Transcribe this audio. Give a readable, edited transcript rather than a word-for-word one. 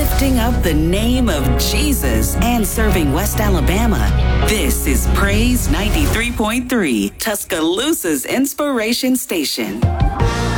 lifting up the name of Jesus and serving West Alabama. This is Praise 93.3, Tuscaloosa's inspiration station.